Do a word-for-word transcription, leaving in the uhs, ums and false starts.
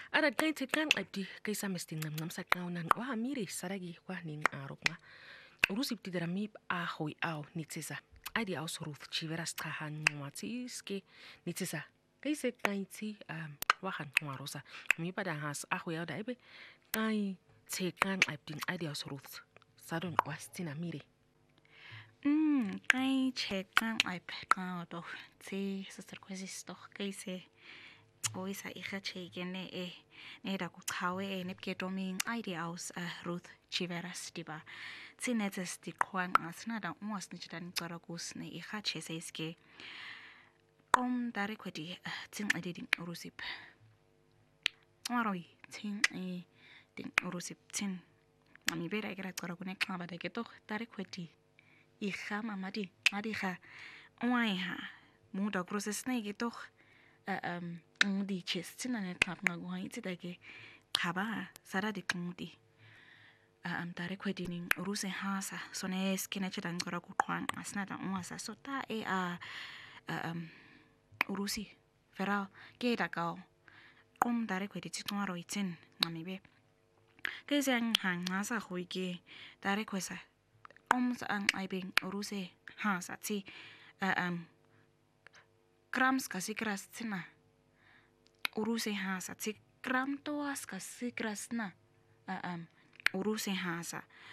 Ara kain tekan abdi kaisa mesti ngam ngam sakaunan wa mire saragi wa ning arokma. Urusip ti darami ahoy au nitsisa. Adi au suruth chiveras tahan nwatiske nitsisa. Kaise kainti um wahan warosa. Mi pada has ahoy au daibe kai tekan abdi adi au suruth. Sadon wastina mire. Hmm, kay check ang iPad to. Si sister ko si stock kay se o isa ika check ne eh ne da ku tawe eh ne ke doming idea aus Ruth Chiveras diba. Si netes di kwang as na da uwas ni chidan para gus ne ika che se iske. Om dare kwedi ting adi ding urusip. Waroi ting eh ding urusip ting. Ami bera ikera para kunek kaba da ketok dare kwedi. Iha mamadi adiha oaiha muda proses nege toch um mudi chestina net kap ngaguha iti dage kaba sara de kumudi um tare kwedining ruse hasa sone skine chidan gora kutwan asna da uasa sota e a um urusi feral ke da kao kom tare kwedi chitwaro itin mamibe kesang hang nasa huike tare kwesa om saang aibing uruse ha satsi um krams kasi kras tina uruse ha satsi kram toas kasi kras na um uruse ha sa